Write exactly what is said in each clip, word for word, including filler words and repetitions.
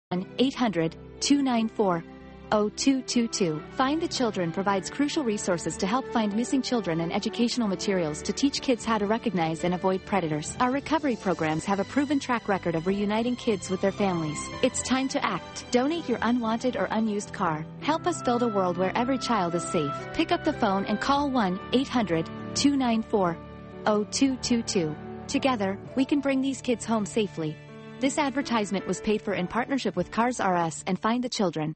eight hundred, two nine four, zero two two two. Find the Children provides crucial resources to help find missing children and educational materials to teach kids how to recognize and avoid predators. Our recovery programs have a proven track record of reuniting kids with their families. It's time to act. Donate your unwanted or unused car. Help us build a world where every child is safe. Pick up the phone and call one eight hundred, two nine four, zero two two two. Together, we can bring these kids home safely. This advertisement was paid for in partnership with Cars R Us and Find the Children.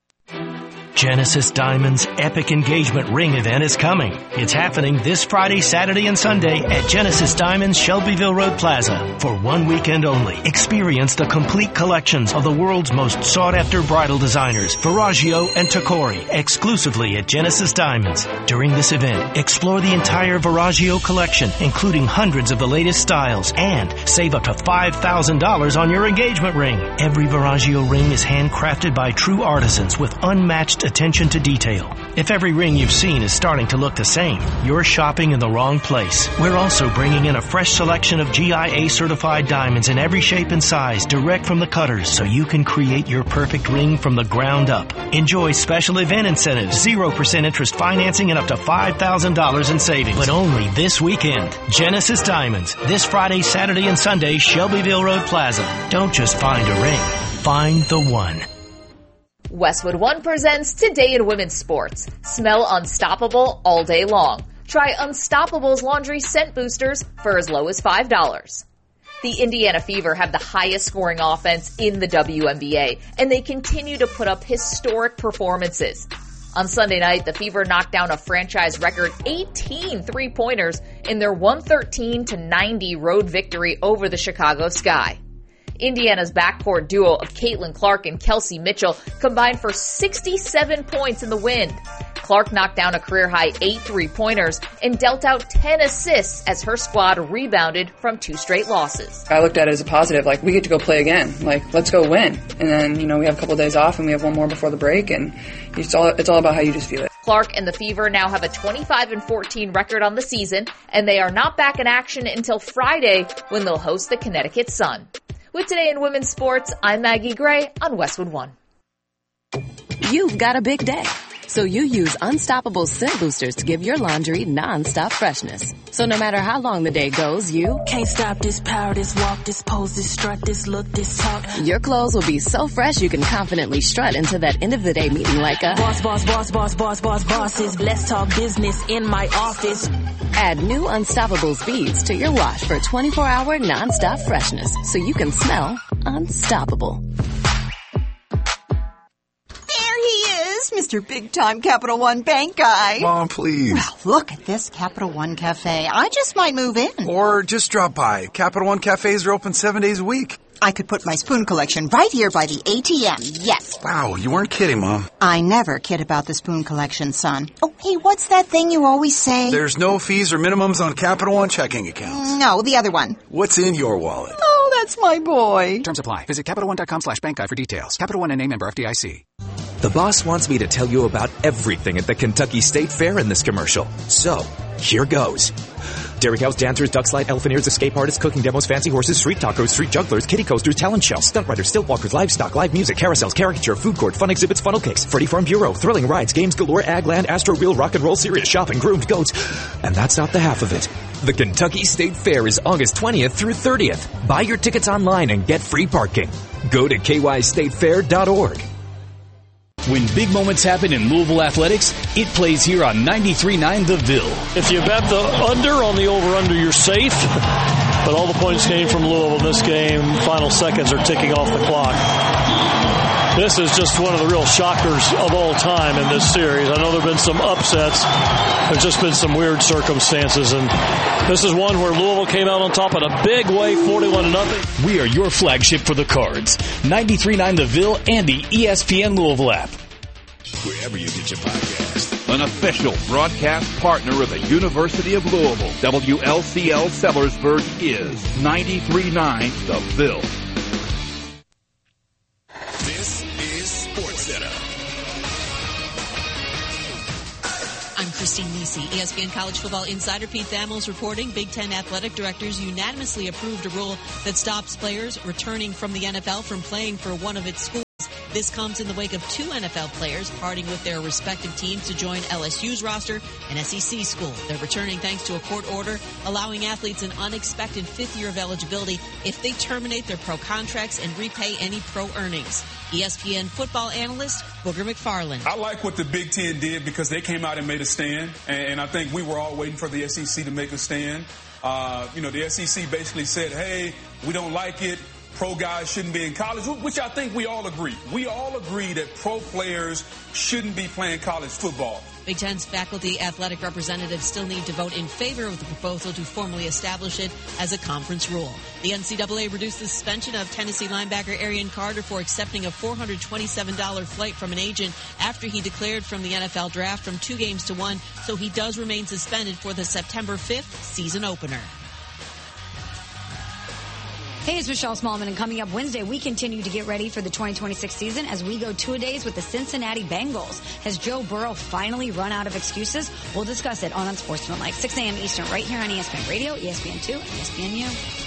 Genesis Diamonds' epic engagement ring event is coming. It's happening this Friday, Saturday, and Sunday at Genesis Diamonds, Shelbyville Road Plaza. For one weekend only, experience the complete collections of the world's most sought-after bridal designers, Verragio and Tacori, exclusively at Genesis Diamonds. During this event, explore the entire Verragio collection, including hundreds of the latest styles, and save up to five thousand dollars on your engagement ring. Every Verragio ring is handcrafted by true artisans with unmatched attention to detail. If every ring you've seen is starting to look the same, you're shopping in the wrong place. We're also bringing in a fresh selection of G I A certified diamonds in every shape and size direct from the cutters so you can create your perfect ring from the ground up. Enjoy special event incentives, zero percent interest financing, and up to five thousand dollars in savings. But only this weekend. Genesis Diamonds, this Friday, Saturday, and Sunday, Shelbyville Road Plaza. Don't just find a ring. Find the one. Westwood One presents Today in Women's Sports. Smell unstoppable all day long. Try Unstoppable's laundry scent boosters for as low as five dollars. The Indiana Fever have the highest scoring offense in the W N B A, and they continue to put up historic performances. On Sunday night, the Fever knocked down a franchise record eighteen three-pointers in their one thirteen to ninety road victory over the Chicago Sky. Indiana's backcourt duo of Caitlin Clark and Kelsey Mitchell combined for sixty-seven points in the win. Clark knocked down a career-high eight three-pointers and dealt out ten assists as her squad rebounded from two straight losses. I looked at it as a positive, like, we get to go play again. Like, let's go win. And then, you know, we have a couple of days off and we have one more before the break, and it's all, it's all about how you just feel it. Clark and the Fever now have a twenty-five and fourteen record on the season, and they are not back in action until Friday when they'll host the Connecticut Sun. With Today in Women's Sports, I'm Maggie Gray on Westwood One. You've got a big day, so you use Unstoppable scent boosters to give your laundry non-stop freshness. So no matter how long the day goes, you can't stop this power, this walk, this pose, this strut, this look, this talk. Your clothes will be so fresh you can confidently strut into that end of the day meeting like a boss, boss, boss, boss, boss, boss, bosses. Let's talk business in my office. Add new Unstoppable beads to your wash for twenty-four hour non-stop freshness so you can smell unstoppable. Mister Big Time Capital One Bank guy. Mom, please. Well, look at this Capital One Cafe. I just might move in. Or just drop by. Capital One Cafes are open seven days a week. I could put my spoon collection right here by the A T M. Yes. Wow, you weren't kidding, Mom. I never kid about the spoon collection, son. Oh, hey, what's that thing you always say? There's no fees or minimums on Capital One checking accounts. No, the other one. What's in your wallet? Oh, that's my boy. Terms apply. Visit CapitalOne.com slash bank guide for details. Capital One and name member F D I C. The boss wants me to tell you about everything at the Kentucky State Fair in this commercial. So, here goes. Dairy cows, dancers, duck slide, elephanters, escape artists, cooking demos, fancy horses, street tacos, street jugglers, kiddie coasters, talent shows, stunt riders, stilt walkers, livestock, live music, carousels, caricature, food court, fun exhibits, funnel cakes, Freddy Farm Bureau, thrilling rides, games galore, Agland, Astro Wheel, rock and roll, serious shopping, groomed goats. And that's not the half of it. The Kentucky State Fair is August twentieth through thirtieth. Buy your tickets online and get free parking. Go to K Y state fair dot org. When big moments happen in Louisville athletics, it plays here on ninety-three point nine The Ville. If you bet the under on the over-under, you're safe. But all the points came from Louisville in this game. Final seconds are ticking off the clock. This is just one of the real shockers of all time in this series. I know there have been some upsets. There's just been some weird circumstances. And this is one where Louisville came out on top in a big way, forty-one to nothing. We are your flagship for the Cards. ninety-three point nine The Ville and the E S P N Louisville app. Wherever you get your podcast. An official broadcast partner of the University of Louisville, W L C L Sellersburg is ninety-three point nine The Ville. This is SportsCenter. I'm Christine Nisi. E S P N College Football Insider Pete Thamels reporting Big Ten athletic directors unanimously approved a rule that stops players returning from the N F L from playing for one of its schools. This comes in the wake of two N F L players parting with their respective teams to join L S U's roster, an S E C school. They're returning thanks to a court order allowing athletes an unexpected fifth year of eligibility if they terminate their pro contracts and repay any pro earnings. E S P N football analyst Booger McFarland. I like what the Big Ten did because they came out and made a stand, and I think we were all waiting for the S E C to make a stand. Uh, you know, the S E C basically said, hey, we don't like it. Pro guys shouldn't be in college, which I think we all agree. We all agree that pro players shouldn't be playing college football. Big Ten's faculty athletic representatives still need to vote in favor of the proposal to formally establish it as a conference rule. The N C double A reduced the suspension of Tennessee linebacker Arian Carter for accepting a four hundred twenty-seven dollars flight from an agent after he declared from the N F L draft from two games to one, so he does remain suspended for the September fifth season opener. Hey, it's Michelle Smallman, and coming up Wednesday, we continue to get ready for the twenty twenty-six season as we go two-a-days with the Cincinnati Bengals. Has Joe Burrow finally run out of excuses? We'll discuss it on Unsportsmanlike, six a.m. Eastern, right here on E S P N Radio, E S P N two, and E S P N U.